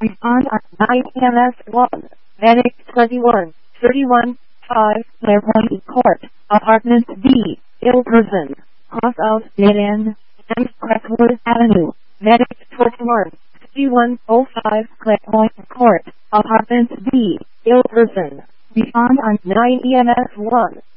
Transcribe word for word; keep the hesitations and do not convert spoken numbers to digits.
Respond on nine E M S one. Medic twenty-one, thirty-one, five, Clairvoyant Court, Apartment B, ill person, cross out dead end, and Crestwood Avenue. Medic twenty-one, fifty-one oh five, Clairvoyant Court, Apartment B, ill person. Respond on nine E M S one.